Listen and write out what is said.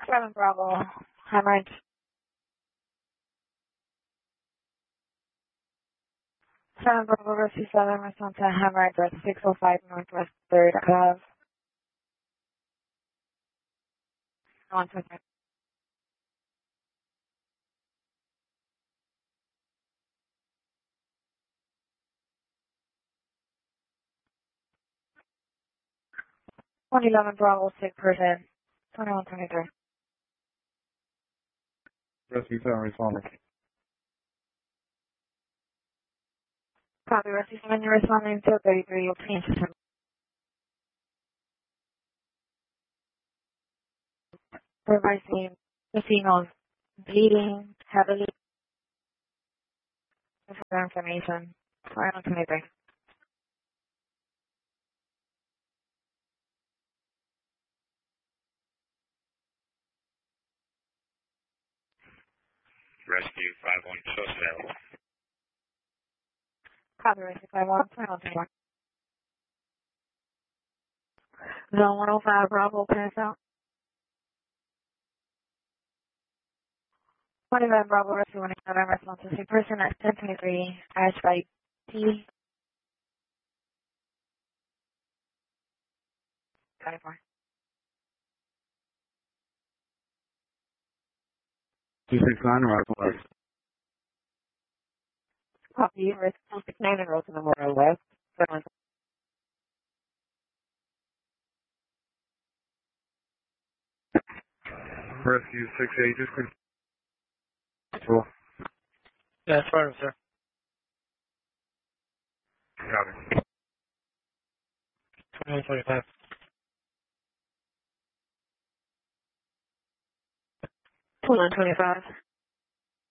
7 Bravo, Hemorrhage. 7 Bravo, Rescue 7, response to Hemorrhage at 605 Northwest 3rd Ave. 123. One 11 Bravo, sick person. 2123. Rescue 7 responding. Copy, Rescue 7, you're responding to 33, you'll change the revising the female's bleeding heavily. For information. 2123. Rescue 51 still available. Copy, Rescue 51, 2123. Zone 105 Bravo, pass out. 29 Bravo, Rescue 187, response to sick person at 1023, Ash by T. 24. 269 arrival. Copy, Rescue 269 and Road to Memorial West. 7. Rescue 68, just control. Yeah, that's fine, sir. Copy. 2125. 2125.